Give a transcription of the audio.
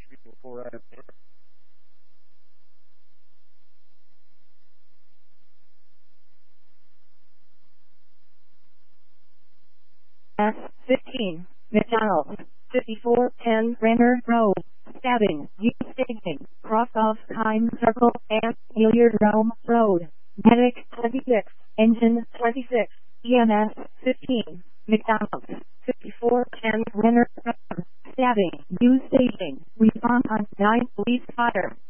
S15, McDonald's, 5410 Renner Road, stabbing, staging, cross of Time Circle, and Hilliard Rome Road, Medic 26, Engine 26, EMS 15, McDonald's, 5410 Renner Road, stabbing, staging, response on 9, police fire.